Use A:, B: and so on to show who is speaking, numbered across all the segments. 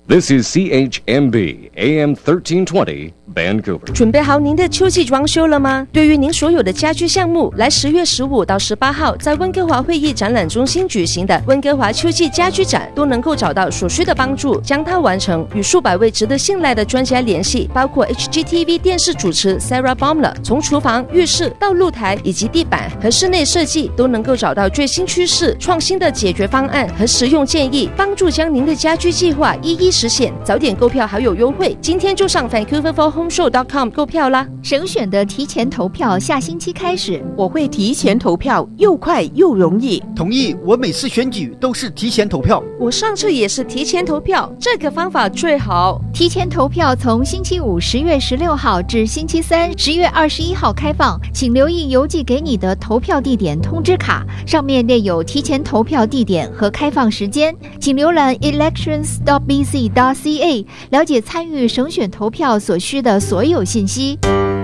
A: This is CHMB AM 1320 Vancouver。
B: 准备好您的秋季装修了吗？对于您所有的家居项目，来10月15到18号在温哥华会议展览中心举行的温哥华秋季家居展，都能够找到所需的帮助，将它完成。与数百位值得信赖的专家联系，包括 HGTV 电视主持 Sarah Baumler， 从厨房、浴室到露台以及地板和室内设计，都能够找到最新趋势、创新的解决方案和实用建议，帮助将您的家居计划一一实现。早点购票还有优惠，今天就上 vancouverforhomeshow.com 购票啦！
C: 省选的提前投票下星期开始，
D: 我会提前投票，又快又容易。
E: 同意，我每次选举都是提前投票。
B: 我上次也是提前投票，这个方法最好。
C: 提前投票从星期五10月16号至星期三10月21号开放，请留意邮寄给你的投票地点通知卡，上面列有提前投票地点和开放时间，请浏览 elections.bc.ca 了解参与省选投票所需的所有信息。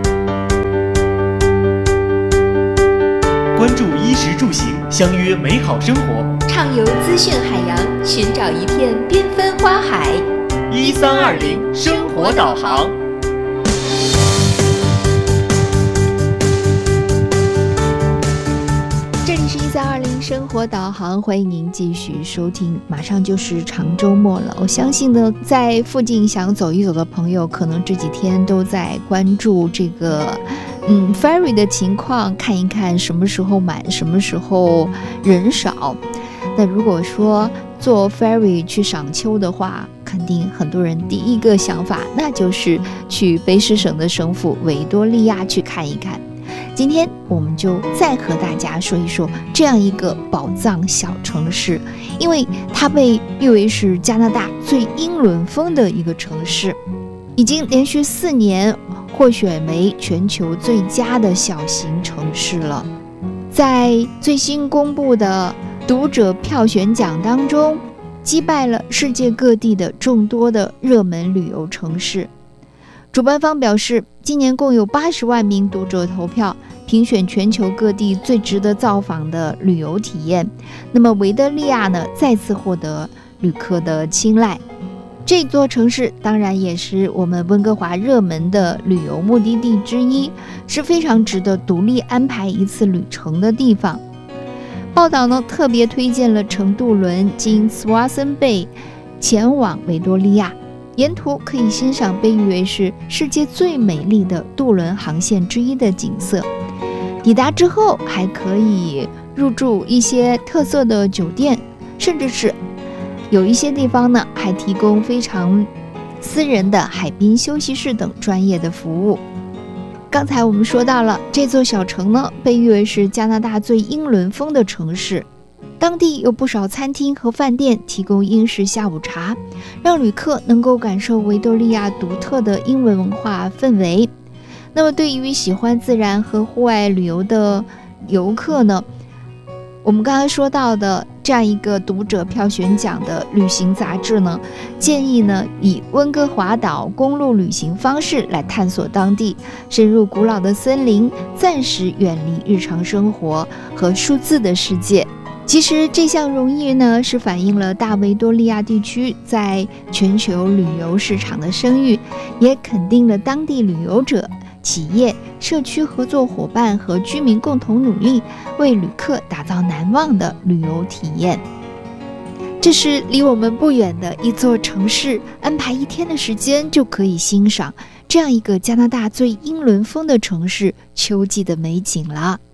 F: 关注衣食住行，相约美好生活，
C: 畅游资讯海洋，寻找一片缤纷花海。
F: 1320生活导航。
C: 这里是1320生活导航，欢迎您继续收听。马上就是长周末了，我相信呢，在附近想走一走的朋友，可能这几天都在关注这个ferry 的情况，看一看什么时候满，什么时候人少。那如果说坐 ferry 去赏秋的话，肯定很多人第一个想法那就是去卑诗省的省府维多利亚去看一看。今天我们就再和大家说一说这样一个宝藏小城市，因为它被誉为是加拿大最英伦风的一个城市，已经连续4年获选为全球最佳的小型城市了。在最新公布的读者票选奖当中，击败了世界各地的众多的热门旅游城市。主办方表示，今年共有80万名读者投票，评选全球各地最值得造访的旅游体验。那么维多利亚呢，再次获得旅客的青睐。这座城市当然也是我们温哥华热门的旅游目的地之一，是非常值得独立安排一次旅程的地方。报道呢特别推荐了乘渡轮经 Swansea Bay 前往维多利亚，沿途可以欣赏被誉为是世界最美丽的渡轮航线之一的景色。抵达之后还可以入住一些特色的酒店，甚至是有一些地方呢还提供非常私人的海滨休息室等专业的服务。刚才我们说到了这座小城呢，被誉为是加拿大最英伦风的城市，当地有不少餐厅和饭店提供英式下午茶，让旅客能够感受维多利亚独特的英文文化氛围。那么对于喜欢自然和户外旅游的游客呢，我们刚才说到的这样一个读者票选奖的旅行杂志呢，建议呢以温哥华岛公路旅行方式来探索当地，深入古老的森林，暂时远离日常生活和数字的世界。其实这项荣誉呢，是反映了大维多利亚地区在全球旅游市场的声誉，也肯定了当地旅游者、企业、社区合作伙伴和居民共同努力，为旅客打造难忘的旅游体验。这是离我们不远的一座城市，安排1天的时间就可以欣赏这样一个加拿大最英伦风的城市秋季的美景了。